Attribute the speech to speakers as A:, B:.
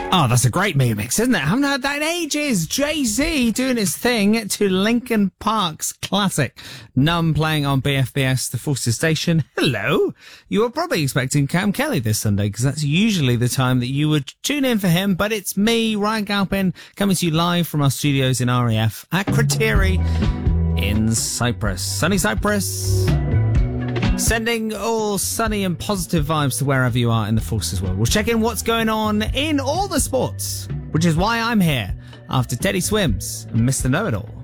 A: Oh, that's a great mix, isn't it? I haven't heard that in ages. Jay-Z doing his thing to Linkin Park's classic. Numb playing on BFBS, the Forces station. Hello. You were probably expecting Cam Kelly this Sunday, because that's usually the time that you would tune in for him. But it's me, Ryan Galpin, coming to you live from our studios in RAF at Kriteri in Cyprus. Sunny Cyprus. Sending all sunny and positive vibes to wherever you are in the Forces world. We'll check in what's going on in all the sports, which is why I'm here after Teddy Swims and Mr. Know-It-All.